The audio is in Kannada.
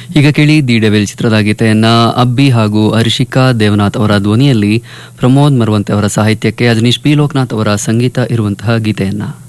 ಈಗ ಕೇಳಿ ದಿ ಡೆವಿಲ್ ಚಿತ್ರದ ಗೀತೆಯನ್ನ ಅಬ್ಬಿ ಹಾಗೂ ಹರ್ಷಿಕಾ ದೇವನಾಥ್ ಅವರ ಧ್ವನಿಯಲ್ಲಿ ಪ್ರಮೋದ್ ಮರವಂತೆ ಅವರ ಸಾಹಿತ್ಯಕ್ಕೆ ಅಜನೀಶ್ ಪಿ ಲೋಕನಾಥ್ ಅವರ ಸಂಗೀತ ಇರುವಂತಹ ಗೀತೆಯನ್ನ